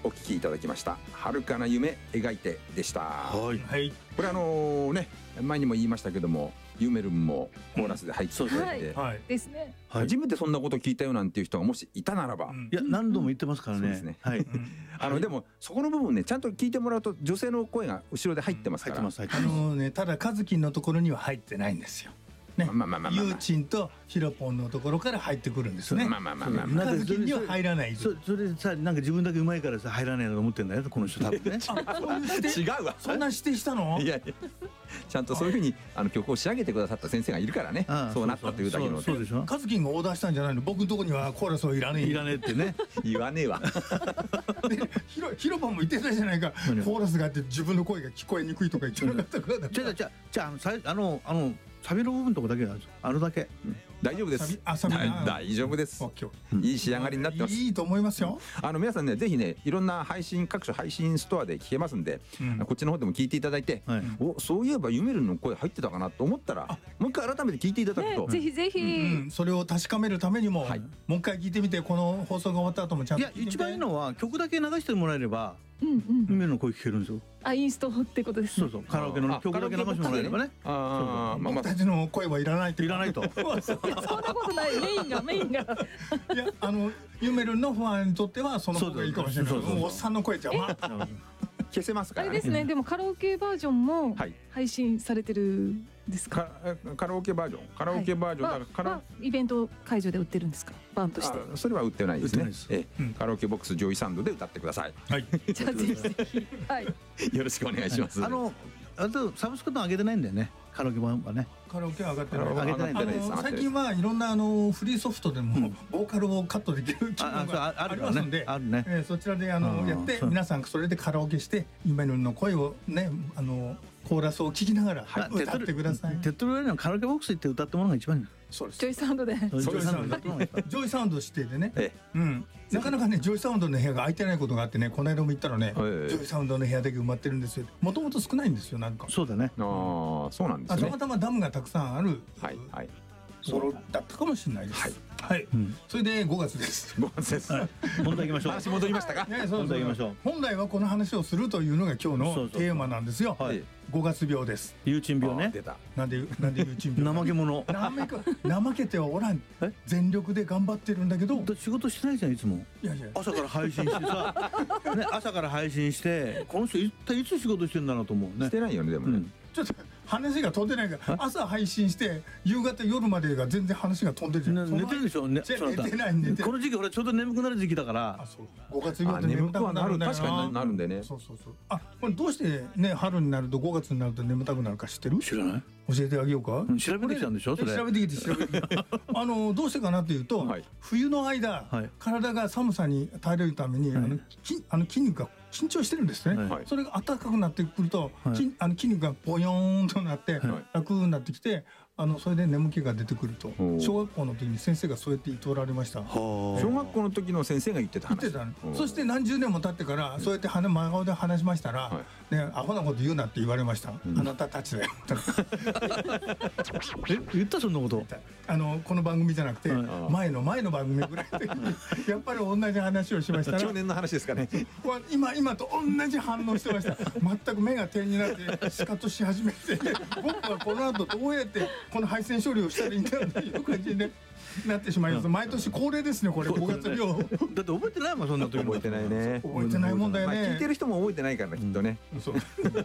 お聞きいただきました遥かな夢描いてでした。 はい、 これね前にも言いましたけどもユメルンもコーラスで入っていただいて、 はいですね。 初めてそんなこと聞いたよなんていう人がもしいたならば、 いや何度も言ってますからね。 そうですね。 はい。 でもそこの部分ねちゃんと聞いてもらうと女性の声が後ろで入ってますから。 ただカズキンのところには入ってないんですよ。ね、ユーチンとヒロポンのところから入ってくるんですね。カズキンには入らない。 それでさなんか自分だけうまいからさ入らないと思ってんだよこの人多分ね。 違うわ。 そんな指定したの？ いやちゃんとそういうふうに曲を仕上げてくださった先生がいるからね。そうなったというだけの。 そうでしょ。 カズキンがオーダーしたんじゃないの？僕のところにはコーラスをいらねえってね言わねえわ。 ヒロポンも言ってたじゃないか。コーラスがあって自分の声が聞こえにくいとか言ってなかったから。 じゃあサビの部分とこだけなんですよ。あるだけ。 大丈夫です。大丈夫です。いい仕上がりになってます。 いいと思いますよ。 皆さんねぜひねいろんな各種配信ストアで聞けますんで、こっちの方でも聞いていただいて、そういえばユメルンの声入ってたかなと思ったらもう一回改めて聞いていただくと、 ぜひぜひそれを確かめるためにももう一回聞いてみて、この放送が終わった後もちゃんと。 いや一番いいのは曲だけ流してもらえればユメルンの声聞けるんですよ。 インストってことです。 そうカラオケの曲だけ流してもらえればね。 僕たちの声はいらないと。 いらないと。 そんなことない。メインが。いやユメルンのファンにとってはその方がいいかもしれない。おっさんの声じゃ消せますからね。 あれですね。でもカラオケバージョンも配信されてるですか？ カラオケバージョンだからイベント会場で売ってるんですか？バンとして。 それは売ってないですね。カラオケボックスジョイサウンドで歌ってください。 はい。 じゃあぜひぜひ。はい。 よろしくお願いします。 あとサブスクの上げてないんだよね。カラオケ版はね。 カラオケ上がってない。 上げてないんだね。 最近はいろんなフリーソフトでもボーカルをカットできる機能がありますので、そちらでやってやってそれでカラオケしてユメルンの声をねコーラスを聞きながら歌ってください。 手っ取り早いのはカラオケボックス行って歌ったものが一番いい。 そうです。 ジョイサウンドで。ジョイサウンド指定でね。なかなかねジョイサウンドの部屋が空いてないことがあってね、この間も言ったらねジョイサウンドの部屋だけ埋まってるんですよ。もともと少ないんですよなんか。 そうだね。 そうなんですね。 たまたまダムがたくさんあるソロだったかもしれないです。はい。それで5月です。 5月です。 本題行きましょう。 話戻りましたか？ 本題行きましょう。 本来はこの話をするというのが今日のテーマなんですよ。5月病です。 ユーチン病ね。 出た。 なんでユーチン病？ 怠け者。 怠けてはおらん。全力で頑張ってるんだけど。 仕事してないじゃんいつも。朝から配信してさ、朝から配信してこの人一体いつ仕事してんだろうと思うね。 してないよねでもね。 ちょっと話が飛んでないから朝配信して夕方夜までが全然話が飛んでるじゃん。 寝てるでしょ。寝てない。この時期俺ちょうど眠くなる時期だから。 5月病って眠たくなるんだよ。 確かになるんでね。 そう。これどうしてね春になると5月になると眠たくなるか知ってる？ 知らない。 教えてあげようか。 調べてきたんでしょそれ。 調べてきてどうしてかなというと冬の間体が寒さに耐えれるために筋肉が緊張してるんですね。それが暖かくなってくると筋肉がボヨーンとなって楽になってきてそれで眠気が出てくると小学校の時に先生がそうやって言っておられました。 小学校の時の先生が言ってた話。 そして何十年も経ってからそうやって真顔で話しましたらアホなこと言うなって言われました。あなたたちだよ。 言ったそんなこと。 この番組じゃなくて前の番組ぐらいでやっぱり同じ話をしましたら去年の話ですかね。 今と同じ反応してました。全く目が点になってシカトし始めて僕はこの後どうやってこの配線処理をしたらいいんだろうという感じでなってしまいます。毎年恒例ですねこれ5月病。 だって覚えてないもんそんな時。 覚えてないね。 覚えてないもんだよね。 聞いてる人も覚えてないからきっとね。